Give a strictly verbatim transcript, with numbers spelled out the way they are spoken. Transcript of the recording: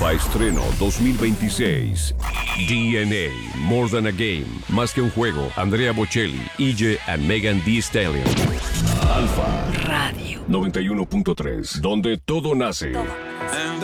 Alfa Estreno dos mil veintiséis. D N A, More Than a Game, Más que un juego. Andrea Bocelli, E J and Megan Thee Stallion. Alfa Radio noventa y uno punto tres, donde todo nace. And